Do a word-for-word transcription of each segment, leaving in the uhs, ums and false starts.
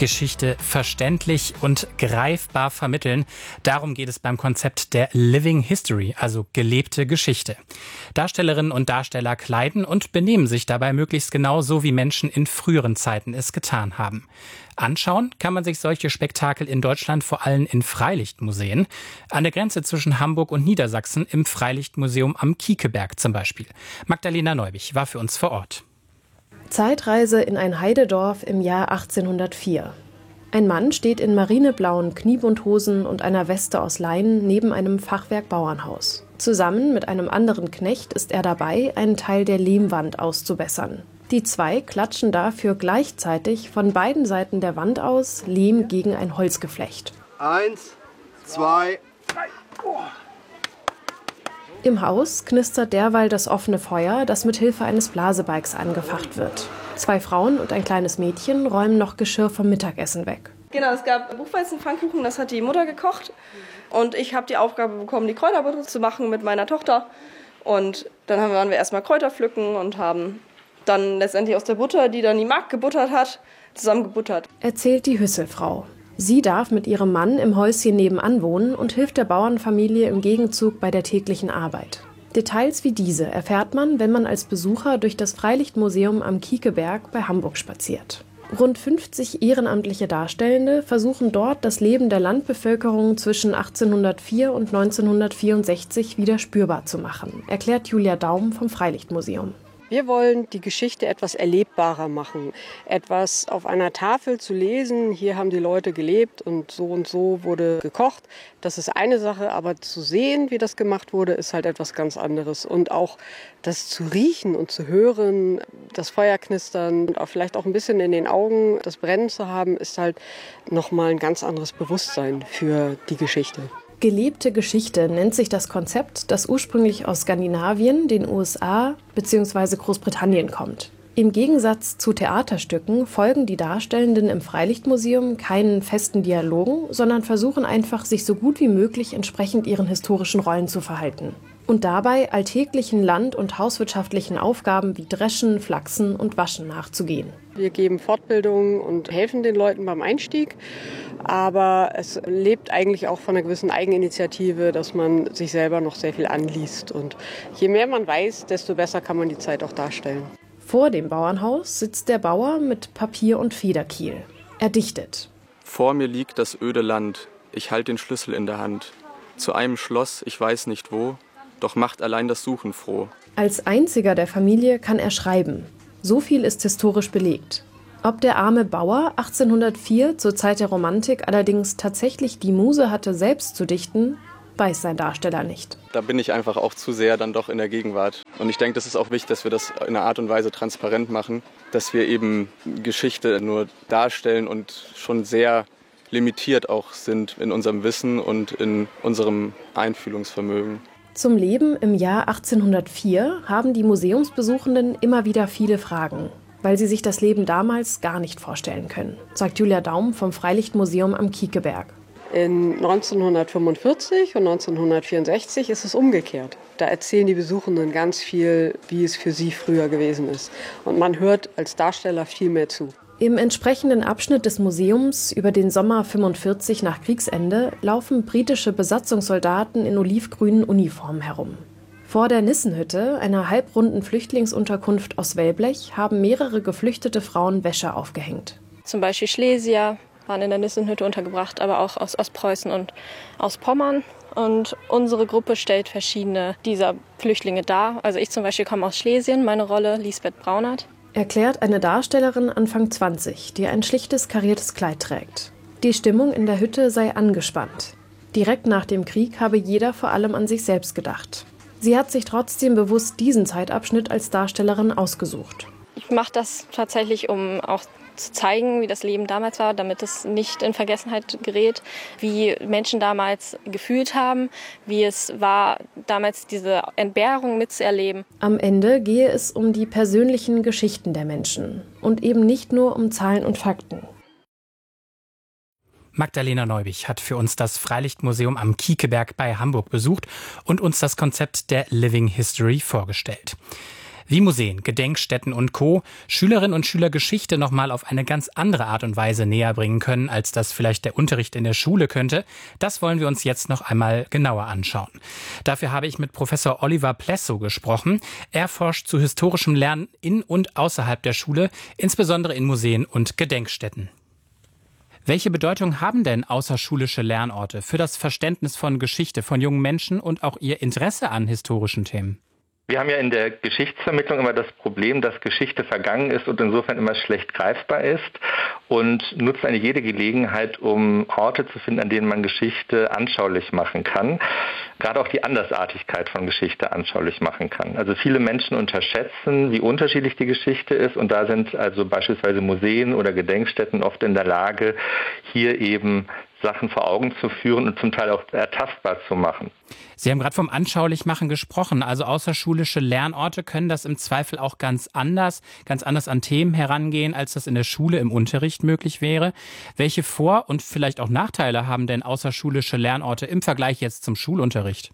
Geschichte verständlich und greifbar vermitteln. Darum geht es beim Konzept der Living History, also gelebte Geschichte. Darstellerinnen und Darsteller kleiden und benehmen sich dabei möglichst genau so, wie Menschen in früheren Zeiten es getan haben. Anschauen kann man sich solche Spektakel in Deutschland vor allem in Freilichtmuseen. An der Grenze zwischen Hamburg und Niedersachsen im Freilichtmuseum am Kiekeberg zum Beispiel. Magdalena Neubich war für uns vor Ort. Zeitreise in ein Heidedorf im Jahr achtzehnhundertvier. Ein Mann steht in marineblauen Kniebundhosen und einer Weste aus Leinen neben einem Fachwerk-Bauernhaus. Zusammen mit einem anderen Knecht ist er dabei, einen Teil der Lehmwand auszubessern. Die zwei klatschen dafür gleichzeitig von beiden Seiten der Wand aus Lehm gegen ein Holzgeflecht. Eins, zwei, drei. Oh. Im Haus knistert derweil das offene Feuer, das mit Hilfe eines Blasebalgs angefacht wird. Zwei Frauen und ein kleines Mädchen räumen noch Geschirr vom Mittagessen weg. Genau, es gab Buchweizenpfannkuchen, das hat die Mutter gekocht. Und ich habe die Aufgabe bekommen, die Kräuterbutter zu machen mit meiner Tochter. Und dann waren wir erstmal Kräuter pflücken und haben dann letztendlich aus der Butter, die dann die Magd gebuttert hat, zusammen gebuttert. Erzählt die Hüsselfrau. Sie darf mit ihrem Mann im Häuschen nebenan wohnen und hilft der Bauernfamilie im Gegenzug bei der täglichen Arbeit. Details wie diese erfährt man, wenn man als Besucher durch das Freilichtmuseum am Kiekeberg bei Hamburg spaziert. Rund fünfzig ehrenamtliche Darstellende versuchen dort, das Leben der Landbevölkerung zwischen achtzehnhundertvier und neunzehnhundertvierundsechzig wieder spürbar zu machen, erklärt Julia Daum vom Freilichtmuseum. Wir wollen die Geschichte etwas erlebbarer machen, etwas auf einer Tafel zu lesen. Hier haben die Leute gelebt und so und so wurde gekocht. Das ist eine Sache, aber zu sehen, wie das gemacht wurde, ist halt etwas ganz anderes. Und auch das zu riechen und zu hören, das Feuer knistern und auch vielleicht auch ein bisschen in den Augen das Brennen zu haben, ist halt nochmal ein ganz anderes Bewusstsein für die Geschichte. Gelebte Geschichte nennt sich das Konzept, das ursprünglich aus Skandinavien, den U S A bzw. Großbritannien kommt. Im Gegensatz zu Theaterstücken folgen die Darstellenden im Freilichtmuseum keinen festen Dialogen, sondern versuchen einfach, sich so gut wie möglich entsprechend ihren historischen Rollen zu verhalten. Und dabei alltäglichen land- und hauswirtschaftlichen Aufgaben wie Dreschen, Flachsen und Waschen nachzugehen. Wir geben Fortbildungen und helfen den Leuten beim Einstieg, aber es lebt eigentlich auch von einer gewissen Eigeninitiative, dass man sich selber noch sehr viel anliest. Und je mehr man weiß, desto besser kann man die Zeit auch darstellen. Vor dem Bauernhaus sitzt der Bauer mit Papier und Federkiel. Er dichtet. Vor mir liegt das öde Land, ich halte den Schlüssel in der Hand. Zu einem Schloss, ich weiß nicht wo, doch macht allein das Suchen froh. Als einziger der Familie kann er schreiben. So viel ist historisch belegt. Ob der arme Bauer achtzehnhundertvier zur Zeit der Romantik allerdings tatsächlich die Muse hatte, selbst zu dichten, weiß sein Darsteller nicht. Da bin ich einfach auch zu sehr dann doch in der Gegenwart. Und ich denke, das ist auch wichtig, dass wir das in einer Art und Weise transparent machen, dass wir eben Geschichte nur darstellen und schon sehr limitiert auch sind in unserem Wissen und in unserem Einfühlungsvermögen. Zum Leben im Jahr achtzehnhundertvier haben die Museumsbesuchenden immer wieder viele Fragen, weil sie sich das Leben damals gar nicht vorstellen können, sagt Julia Daum vom Freilichtmuseum am Kiekeberg. In neunzehnhundertfünfundvierzig und neunzehnhundertvierundsechzig ist es umgekehrt. Da erzählen die Besuchenden ganz viel, wie es für sie früher gewesen ist. Und man hört als Darsteller viel mehr zu. Im entsprechenden Abschnitt des Museums über den Sommer fünfundvierzig nach Kriegsende laufen britische Besatzungssoldaten in olivgrünen Uniformen herum. Vor der Nissenhütte, einer halbrunden Flüchtlingsunterkunft aus Wellblech, haben mehrere geflüchtete Frauen Wäsche aufgehängt. Zum Beispiel Schlesier waren in der Nissenhütte untergebracht, aber auch aus Ostpreußen und aus Pommern. Und unsere Gruppe stellt verschiedene dieser Flüchtlinge dar. Also ich zum Beispiel komme aus Schlesien, meine Rolle Lisbeth Braunert. Erklärt eine Darstellerin Anfang zwanzig, die ein schlichtes kariertes Kleid trägt. Die Stimmung in der Hütte sei angespannt. Direkt nach dem Krieg habe jeder vor allem an sich selbst gedacht. Sie hat sich trotzdem bewusst diesen Zeitabschnitt als Darstellerin ausgesucht. Ich mache das tatsächlich, um auch zu zeigen, wie das Leben damals war, damit es nicht in Vergessenheit gerät, wie Menschen damals gefühlt haben, wie es war, damals diese Entbehrung mitzuerleben. Am Ende gehe es um die persönlichen Geschichten der Menschen und eben nicht nur um Zahlen und Fakten. Magdalena Neubich hat für uns das Freilichtmuseum am Kiekeberg bei Hamburg besucht und uns das Konzept der Living History vorgestellt. Wie Museen, Gedenkstätten und Co. Schülerinnen und Schüler Geschichte nochmal auf eine ganz andere Art und Weise näher bringen können, als das vielleicht der Unterricht in der Schule könnte, das wollen wir uns jetzt noch einmal genauer anschauen. Dafür habe ich mit Professor Oliver Plessow gesprochen. Er forscht zu historischem Lernen in und außerhalb der Schule, insbesondere in Museen und Gedenkstätten. Welche Bedeutung haben denn außerschulische Lernorte für das Verständnis von Geschichte von jungen Menschen und auch ihr Interesse an historischen Themen? Wir haben ja in der Geschichtsvermittlung immer das Problem, dass Geschichte vergangen ist und insofern immer schlecht greifbar ist und nutzen eine jede Gelegenheit, um Orte zu finden, an denen man Geschichte anschaulich machen kann. Gerade auch die Andersartigkeit von Geschichte anschaulich machen kann. Also viele Menschen unterschätzen, wie unterschiedlich die Geschichte ist und da sind also beispielsweise Museen oder Gedenkstätten oft in der Lage, hier eben Sachen vor Augen zu führen und zum Teil auch ertastbar zu machen. Sie haben gerade vom Anschaulichmachen gesprochen. Also außerschulische Lernorte können das im Zweifel auch ganz anders, ganz anders an Themen herangehen, als das in der Schule im Unterricht möglich wäre. Welche Vor- und vielleicht auch Nachteile haben denn außerschulische Lernorte im Vergleich jetzt zum Schulunterricht?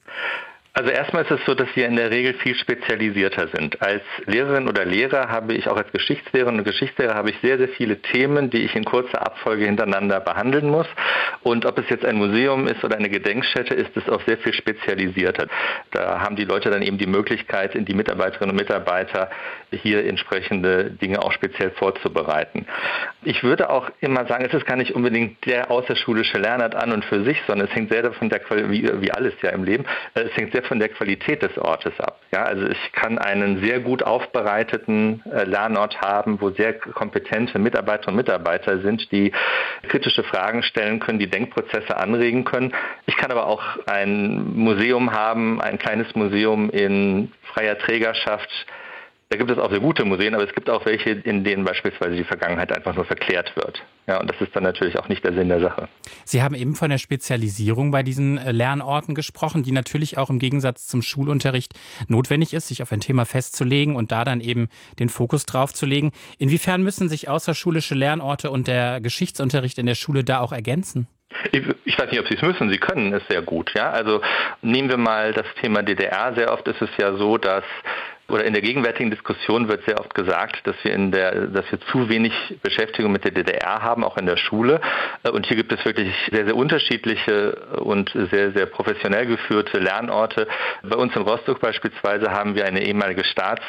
Also erstmal ist es so, dass wir in der Regel viel spezialisierter sind. Als Lehrerin oder Lehrer habe ich, auch als Geschichtslehrerin und Geschichtslehrer, habe ich sehr, sehr viele Themen, die ich in kurzer Abfolge hintereinander behandeln muss. Und ob es jetzt ein Museum ist oder eine Gedenkstätte, ist es auch sehr viel spezialisierter. Da haben die Leute dann eben die Möglichkeit, die Mitarbeiterinnen und Mitarbeiter hier entsprechende Dinge auch speziell vorzubereiten. Ich würde auch immer sagen, es ist gar nicht unbedingt der außerschulische Lernort an und für sich, sondern es hängt sehr davon, der Qual- wie, wie alles ja im Leben, es hängt sehr von der Qualität des Ortes ab. Ja, also ich kann einen sehr gut aufbereiteten äh, Lernort haben, wo sehr kompetente Mitarbeiterinnen und Mitarbeiter sind, die kritische Fragen stellen können, die Denkprozesse anregen können. Ich kann aber auch ein Museum haben, ein kleines Museum in freier Trägerschaft. Da gibt es auch sehr gute Museen, aber es gibt auch welche, in denen beispielsweise die Vergangenheit einfach nur verklärt wird. Ja, und das ist dann natürlich auch nicht der Sinn der Sache. Sie haben eben von der Spezialisierung bei diesen Lernorten gesprochen, die natürlich auch im Gegensatz zum Schulunterricht notwendig ist, sich auf ein Thema festzulegen und da dann eben den Fokus drauf zu legen. Inwiefern müssen sich außerschulische Lernorte und der Geschichtsunterricht in der Schule da auch ergänzen? Ich, ich weiß nicht, ob Sie es müssen. Sie können es sehr gut. Ja, also nehmen wir mal das Thema D D R. Sehr oft ist es ja so, dass oder in der gegenwärtigen Diskussion wird sehr oft gesagt, dass wir in der, dass wir zu wenig Beschäftigung mit der D D R haben, auch in der Schule. Und hier gibt es wirklich sehr, sehr unterschiedliche und sehr, sehr professionell geführte Lernorte. Bei uns in Rostock beispielsweise haben wir eine ehemalige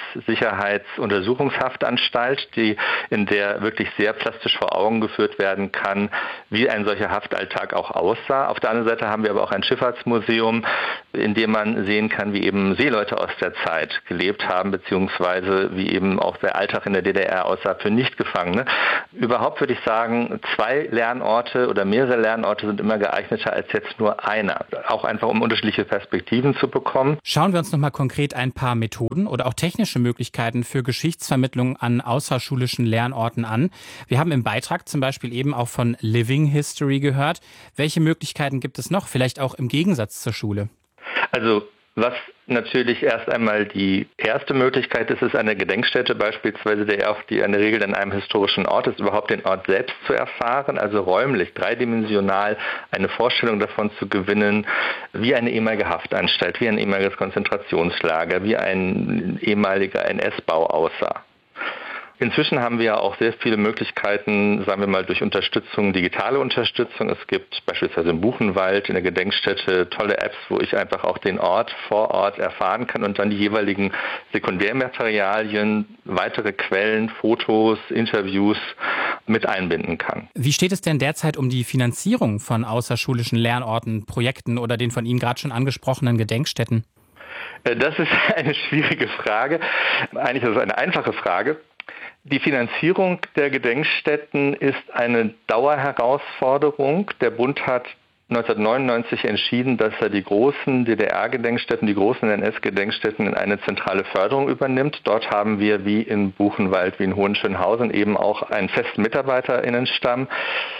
Staatssicherheitsuntersuchungshaftanstalt, die, in der wirklich sehr plastisch vor Augen geführt werden kann, wie ein solcher Haftalltag auch aussah. Auf der anderen Seite haben wir aber auch ein Schifffahrtsmuseum, in dem man sehen kann, wie eben Seeleute aus der Zeit gelebt haben, beziehungsweise wie eben auch der Alltag in der D D R aussah für Nichtgefangene. Überhaupt würde ich sagen, zwei Lernorte oder mehrere Lernorte sind immer geeigneter als jetzt nur einer. Auch einfach, um unterschiedliche Perspektiven zu bekommen. Schauen wir uns nochmal konkret ein paar Methoden oder auch technische Möglichkeiten für Geschichtsvermittlung an außerschulischen Lernorten an. Wir haben im Beitrag zum Beispiel eben auch von Living History gehört. Welche Möglichkeiten gibt es noch, vielleicht auch im Gegensatz zur Schule? Also was natürlich erst einmal die erste Möglichkeit ist, ist eine Gedenkstätte beispielsweise, der auch die in der Regel an einem historischen Ort ist, überhaupt den Ort selbst zu erfahren, also räumlich, dreidimensional eine Vorstellung davon zu gewinnen, wie eine ehemalige Haftanstalt, wie ein ehemaliges Konzentrationslager, wie ein ehemaliger N S-Bau aussah. Inzwischen haben wir ja auch sehr viele Möglichkeiten, sagen wir mal durch Unterstützung, digitale Unterstützung. Es gibt beispielsweise im Buchenwald in der Gedenkstätte tolle Apps, wo ich einfach auch den Ort vor Ort erfahren kann und dann die jeweiligen Sekundärmaterialien, weitere Quellen, Fotos, Interviews mit einbinden kann. Wie steht es denn derzeit um die Finanzierung von außerschulischen Lernorten, Projekten oder den von Ihnen gerade schon angesprochenen Gedenkstätten? Das ist eine schwierige Frage. Eigentlich ist es eine einfache Frage. Die Finanzierung der Gedenkstätten ist eine Dauerherausforderung. Der Bund hat neunzehnhundertneunundneunzig entschieden, dass er die großen D D R-Gedenkstätten, die großen N S-Gedenkstätten in eine zentrale Förderung übernimmt. Dort haben wir wie in Buchenwald, wie in Hohenschönhausen eben auch einen festen MitarbeiterInnenstamm.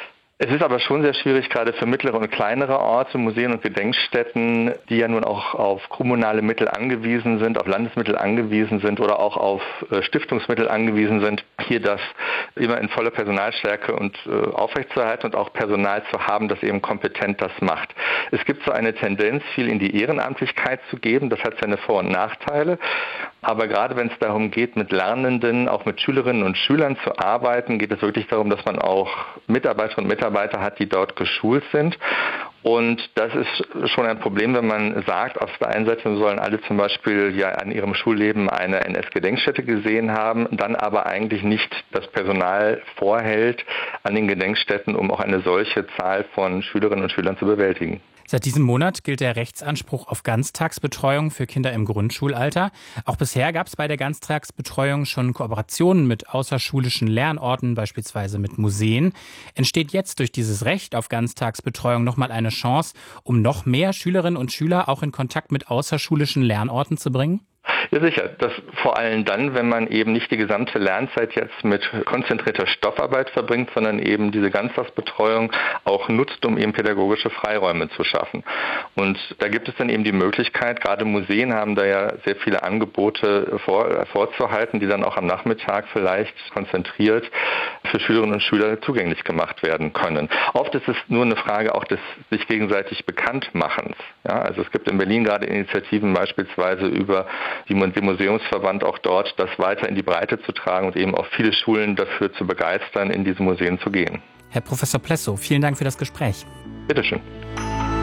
Es ist aber schon sehr schwierig, gerade für mittlere und kleinere Orte, Museen und Gedenkstätten, die ja nun auch auf kommunale Mittel angewiesen sind, auf Landesmittel angewiesen sind oder auch auf äh, Stiftungsmittel angewiesen sind, hier das immer in voller Personalstärke und äh, aufrechtzuerhalten und auch Personal zu haben, das eben kompetent das macht. Es gibt so eine Tendenz, viel in die Ehrenamtlichkeit zu geben. Das hat seine Vor- und Nachteile. Aber gerade wenn es darum geht, mit Lernenden, auch mit Schülerinnen und Schülern zu arbeiten, geht es wirklich darum, dass man auch Mitarbeiterinnen und Mitarbeiter hat, die dort geschult sind. Und das ist schon ein Problem, wenn man sagt, auf der einen Seite sollen alle zum Beispiel ja an ihrem Schulleben eine N S-Gedenkstätte gesehen haben, dann aber eigentlich nicht das Personal vorhält an den Gedenkstätten, um auch eine solche Zahl von Schülerinnen und Schülern zu bewältigen. Seit diesem Monat gilt der Rechtsanspruch auf Ganztagsbetreuung für Kinder im Grundschulalter. Auch bisher gab es bei der Ganztagsbetreuung schon Kooperationen mit außerschulischen Lernorten, beispielsweise mit Museen. Entsteht jetzt durch dieses Recht auf Ganztagsbetreuung nochmal eine Chance, um noch mehr Schülerinnen und Schüler auch in Kontakt mit außerschulischen Lernorten zu bringen? Ja, sicher. Das vor allem dann, wenn man eben nicht die gesamte Lernzeit jetzt mit konzentrierter Stoffarbeit verbringt, sondern eben diese Ganztagsbetreuung auch nutzt, um eben pädagogische Freiräume zu schaffen. Und da gibt es dann eben die Möglichkeit, gerade Museen haben da ja sehr viele Angebote vor, vorzuhalten, die dann auch am Nachmittag vielleicht konzentriert für Schülerinnen und Schüler zugänglich gemacht werden können. Oft ist es nur eine Frage auch des sich gegenseitig Bekanntmachens. Ja, also es gibt in Berlin gerade Initiativen beispielsweise über die den Museumsverband auch dort, das weiter in die Breite zu tragen und eben auch viele Schulen dafür zu begeistern, in diese Museen zu gehen. Herr Professor Plessow, vielen Dank für das Gespräch. Bitteschön.